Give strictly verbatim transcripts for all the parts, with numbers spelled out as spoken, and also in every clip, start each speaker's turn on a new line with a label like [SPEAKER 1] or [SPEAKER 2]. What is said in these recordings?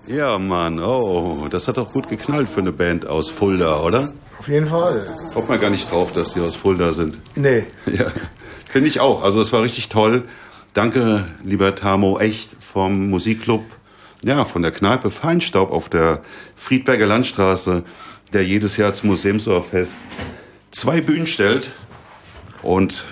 [SPEAKER 1] Ja, Mann, oh, das hat doch gut geknallt für eine Band aus Fulda, oder?
[SPEAKER 2] Auf jeden Fall.
[SPEAKER 1] Kommt man gar nicht drauf, dass die aus Fulda sind.
[SPEAKER 2] Nee.
[SPEAKER 1] Ja, finde ich auch. Also es war richtig toll. Danke, lieber Tamo, echt vom Musikclub, ja, von der Kneipe Feinstaub auf der Friedberger Landstraße, der jedes Jahr zum Museumsohrfest zwei Bühnen stellt und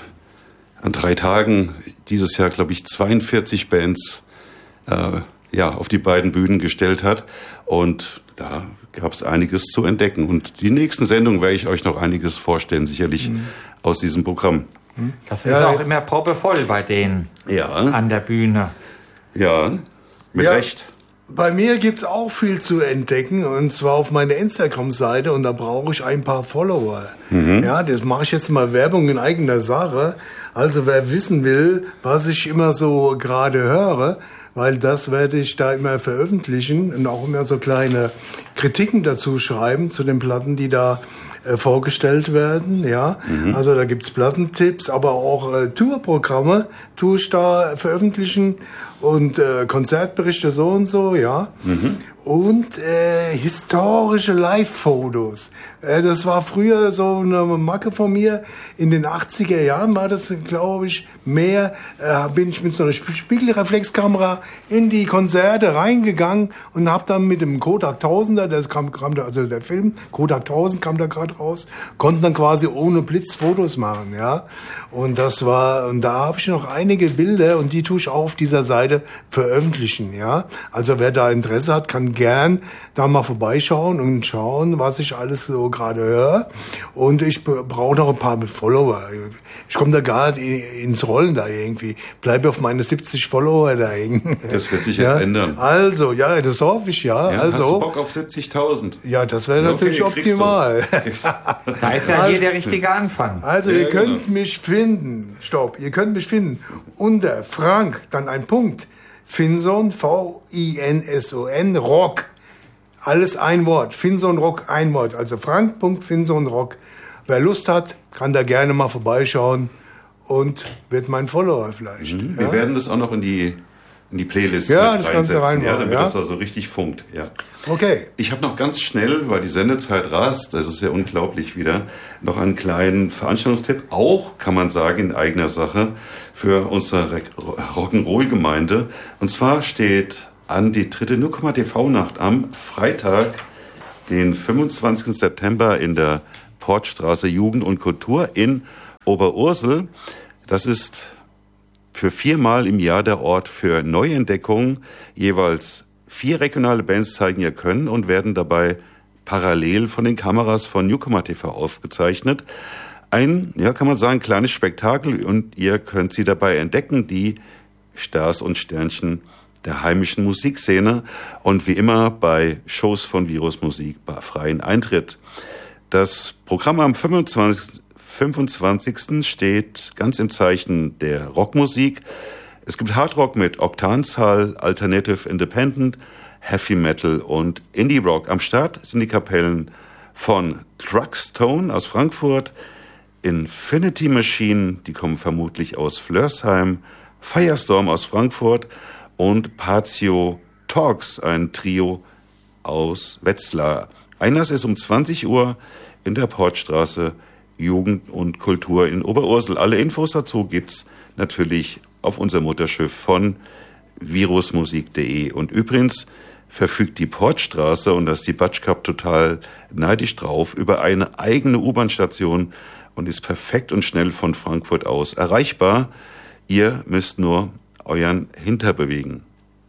[SPEAKER 1] an drei Tagen dieses Jahr, glaube ich, zweiundvierzig Bands äh, ja, auf die beiden Bühnen gestellt hat. Und da gab es einiges zu entdecken. Und die nächsten Sendungen werde ich euch noch einiges vorstellen, sicherlich mhm. aus diesem Programm.
[SPEAKER 3] Das ist ja auch immer proppevoll bei denen
[SPEAKER 1] ja.
[SPEAKER 3] an der Bühne.
[SPEAKER 1] Ja, mit
[SPEAKER 2] ja.
[SPEAKER 1] Recht.
[SPEAKER 2] Bei mir gibt's auch viel zu entdecken, und zwar auf meiner Instagram-Seite, und da brauche ich ein paar Follower. Mhm. Ja, das mache ich jetzt mal Werbung in eigener Sache. Also wer wissen will, was ich immer so gerade höre, weil das werde ich da immer veröffentlichen und auch immer so kleine Kritiken dazu schreiben zu den Platten, die da äh, vorgestellt werden. Ja, mhm. Also da gibt's Plattentipps, aber auch äh, Tourprogramme tue ich da veröffentlichen und äh, Konzertberichte so und so, ja. Mhm. Und äh, historische Live-Fotos. Äh, das war früher so eine Macke von mir. In den achtziger Jahren war das, glaube ich, mehr. Äh, bin ich mit so einer Spiegelreflexkamera in die Konzerte reingegangen und habe dann mit dem Kodak Tausender, das kam, kam da, also der Film Kodak tausend kam da gerade raus, konnten dann quasi ohne Blitz Fotos machen, ja. Und das war, und da habe ich noch einige Bilder, und die tue ich auch auf dieser Seite veröffentlichen, ja. Also wer da Interesse hat, kann gern da mal vorbeischauen und schauen, was ich alles so gerade höre. Und ich brauche noch ein paar mit Follower. Ich komme da gar nicht ins Rollen da irgendwie. Bleibe auf meine siebzig Follower da hängen.
[SPEAKER 1] Das wird sich
[SPEAKER 2] ja?
[SPEAKER 1] jetzt ändern.
[SPEAKER 2] Also, ja, das hoffe ich, ja.
[SPEAKER 1] ja
[SPEAKER 2] also,
[SPEAKER 1] hast du Bock auf siebzigtausend?
[SPEAKER 2] Ja, das wäre natürlich okay, optimal.
[SPEAKER 3] Da ist ja hier der richtige Anfang.
[SPEAKER 2] Also,
[SPEAKER 1] ja,
[SPEAKER 2] ihr könnt
[SPEAKER 1] genau.
[SPEAKER 2] mich finden, stopp, ihr könnt mich finden unter Frank, dann ein Punkt, Finson, V I N S O N, Rock. Alles ein Wort. Finson Rock, ein Wort. Also Frank.Finson Rock. Wer Lust hat, kann da gerne mal vorbeischauen und wird mein Follower vielleicht.
[SPEAKER 1] Mhm.
[SPEAKER 2] Ja?
[SPEAKER 1] Wir werden das auch noch in die, in die Playlist
[SPEAKER 2] ja,
[SPEAKER 1] mit
[SPEAKER 2] das kannst du reinmachen,
[SPEAKER 1] ja, damit
[SPEAKER 2] ja?
[SPEAKER 1] das also richtig funkt. Ja.
[SPEAKER 2] Okay.
[SPEAKER 1] Ich habe noch ganz schnell, weil die Sendezeit rast, das ist ja unglaublich wieder, noch einen kleinen Veranstaltungstipp, auch, kann man sagen, in eigener Sache, für unsere Rock'n'Roll-Gemeinde. Und zwar steht an die dritte Newcomer T V-Nacht am Freitag, den fünfundzwanzigsten September in der Portstraße Jugend und Kultur in Oberursel. Das ist für viermal im Jahr der Ort für Neuentdeckungen. Jeweils vier regionale Bands zeigen ihr Können und werden dabei parallel von den Kameras von Newcomer T V aufgezeichnet. Ein, ja, kann man sagen, kleines Spektakel, und ihr könnt sie dabei entdecken, die Stars und Sternchen der heimischen Musikszene, und wie immer bei Shows von Virus Musik bei freien Eintritt. Das Programm am fünfundzwanzigsten steht ganz im Zeichen der Rockmusik. Es gibt Hardrock mit Oktanzahl, Alternative Independent, Heavy Metal und Indie Rock. Am Start sind die Kapellen von Truckstone aus Frankfurt, Infinity Machine, die kommen vermutlich aus Flörsheim, Firestorm aus Frankfurt und Patio Talks, ein Trio aus Wetzlar. Einlass ist um zwanzig Uhr in der Portstraße, Jugend und Kultur in Oberursel. Alle Infos dazu gibt's natürlich auf unser Mutterschiff von virusmusik punkt de. Und übrigens verfügt die Portstraße, und da ist die Batsch Cup total neidisch drauf, über eine eigene U-Bahn-Station und ist perfekt und schnell von Frankfurt aus erreichbar. Ihr müsst nur euren Hinter bewegen.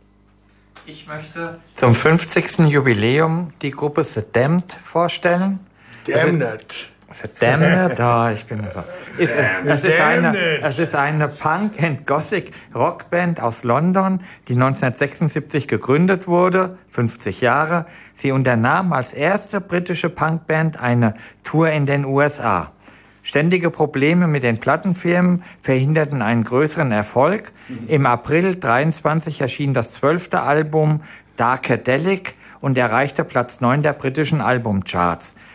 [SPEAKER 3] Ich möchte zum fünfzigsten Jubiläum die Gruppe The Damned vorstellen.
[SPEAKER 2] Damned.
[SPEAKER 3] The Damned, da, ich bin so. Ist, es, ist eine, es ist eine Punk- and Gothic-Rockband aus London, die neunzehnhundertsechsundsiebzig gegründet wurde, fünfzig Jahre. Sie unternahm als erste britische Punkband eine Tour in den U S A. Ständige Probleme mit den Plattenfirmen verhinderten einen größeren Erfolg. Mhm. Im April dreiundzwanzig erschien das zwölfte Album Darkadelic und erreichte Platz neun der britischen Albumcharts.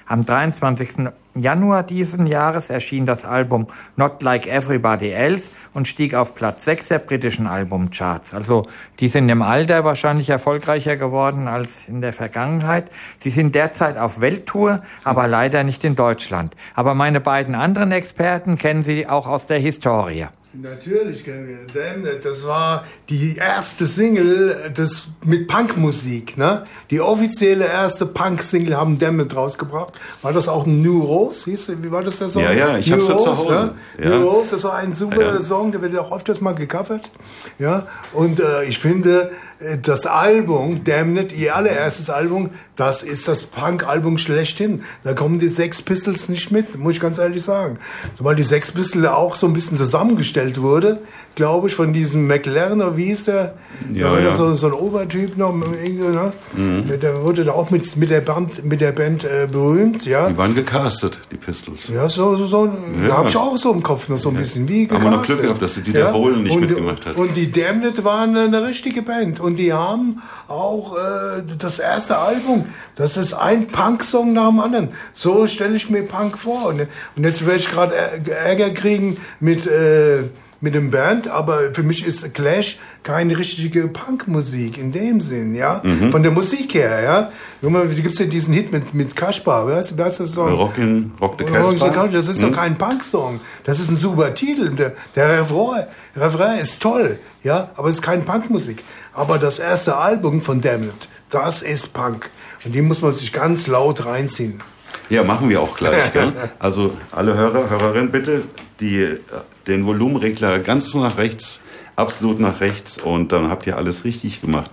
[SPEAKER 3] Am dreiundzwanzigsten Januar diesen Jahres erschien das Album Not Like Everybody Else und stieg auf Platz sechs der britischen Albumcharts. Also die sind im Alter wahrscheinlich erfolgreicher geworden als in der Vergangenheit. Sie sind derzeit auf Welttour, aber leider nicht in Deutschland. Aber meine beiden anderen Experten kennen Sie auch aus der Historie.
[SPEAKER 2] Natürlich kennen wir Damned. Das war die erste Single das mit Punkmusik, ne? Die offizielle erste Punk-Single haben Damned rausgebracht. War das auch ein New Rose? Hieß, wie war das der Song?
[SPEAKER 1] Ja, ja, ich New hab's Rose, zu Hause.
[SPEAKER 2] Ne?
[SPEAKER 1] Ja.
[SPEAKER 2] New Rose, das war ein super ja. Song, der wird auch öfters mal gecovert. Ja, und äh, ich finde, das Album, Damned, ihr allererstes Album, das ist das Punk-Album schlechthin. Da kommen die Sex Pistols nicht mit, muss ich ganz ehrlich sagen. Weil die Sex Pistols auch so ein bisschen zusammengestellt wurde, glaube ich, von diesem McLaren, wie hieß der?
[SPEAKER 1] Ja,
[SPEAKER 2] da war
[SPEAKER 1] ja.
[SPEAKER 2] so, so ein Obertyp noch, ne? Mhm. Der wurde da auch mit, mit der Band, mit der Band äh, berühmt, ja.
[SPEAKER 1] Die waren gecastet, die Pistols.
[SPEAKER 2] Ja, so, so, so
[SPEAKER 1] ja.
[SPEAKER 2] habe ich auch so im Kopf noch so ein ja. bisschen wie gecastet.
[SPEAKER 1] Haben wir noch Glück gehabt, dass sie Dieter
[SPEAKER 2] ja?
[SPEAKER 1] Bohlen nicht
[SPEAKER 2] und,
[SPEAKER 1] mitgemacht hat.
[SPEAKER 2] Und die Damned waren eine richtige Band. Und die haben auch äh, das erste Album, das ist ein Punk-Song nach dem anderen. So stelle ich mir Punk vor. Und, und jetzt werde ich gerade Ärger kriegen mit, äh, mit dem Band, aber für mich ist Clash keine richtige Punkmusik in dem Sinn, ja. Mhm. Von der Musik her, ja. Da gibt's ja diesen Hit mit, mit Kaspar, weißt du, weißt du, so.
[SPEAKER 1] Rockin', Rock the Casbah.
[SPEAKER 2] Das ist mhm. doch kein Punk-Song. Das ist ein super Titel. Der, der Refrain, Refrain ist toll, ja, aber es ist keine Punkmusik. Aber das erste Album von Damned, das ist Punk. Und die muss man sich ganz laut reinziehen.
[SPEAKER 1] Ja, machen wir auch gleich. Gell? Also alle Hörer, Hörerinnen, bitte die, den Volumenregler ganz nach rechts, absolut nach rechts und dann habt ihr alles richtig gemacht.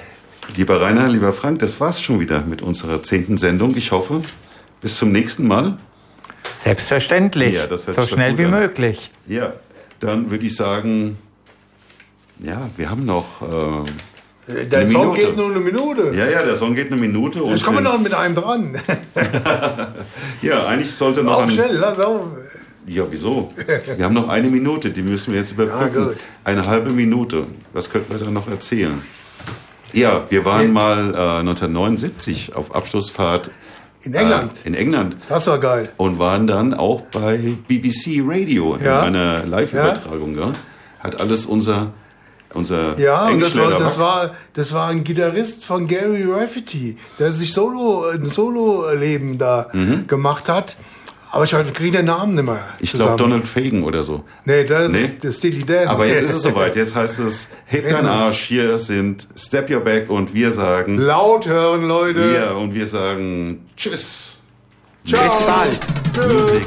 [SPEAKER 1] Lieber Rainer, lieber Frank, das war's schon wieder mit unserer zehnten Sendung. Ich hoffe, bis zum nächsten Mal.
[SPEAKER 3] Selbstverständlich,
[SPEAKER 1] ja, das
[SPEAKER 3] so schnell wie an. möglich.
[SPEAKER 1] Ja, dann würde ich sagen, ja, wir haben noch... Äh,
[SPEAKER 2] Der eine Song Minute. geht nur eine Minute.
[SPEAKER 1] Ja, ja, der Song geht eine Minute.
[SPEAKER 2] Und ich komme noch mit einem dran.
[SPEAKER 1] Ja, eigentlich sollte noch...
[SPEAKER 2] Auf
[SPEAKER 1] ein,
[SPEAKER 2] schnell, lass auf.
[SPEAKER 1] Ja, wieso? Wir haben noch eine Minute, die müssen wir jetzt überbrücken. Ja, eine halbe Minute. Was könnten wir da noch erzählen? Ja, wir waren in, mal äh, neunzehnhundertneunundsiebzig auf Abschlussfahrt
[SPEAKER 2] in England.
[SPEAKER 1] Äh, in England.
[SPEAKER 2] Das war geil.
[SPEAKER 1] Und waren dann auch bei B B C Radio
[SPEAKER 2] ja.
[SPEAKER 1] in einer Live-Übertragung. Ja. Ja. Hat alles unser... Unser
[SPEAKER 2] ja, und das war, das war das war ein Gitarrist von Gary Rafferty, der sich Solo ein Solo-Leben da mhm. gemacht hat. Aber ich kriege den Namen nicht mehr.
[SPEAKER 1] Ich glaube Donald Fagen oder so.
[SPEAKER 2] Nee, das nee? ist Steely Dan.
[SPEAKER 1] Aber jetzt ist es soweit. Jetzt heißt es, heb deinen Arsch. Hier sind Step Your Back und wir sagen...
[SPEAKER 2] Laut hören, Leute.
[SPEAKER 1] Ja, und wir sagen Tschüss.
[SPEAKER 2] Ciao.
[SPEAKER 3] Bis bald.
[SPEAKER 2] Tschüss.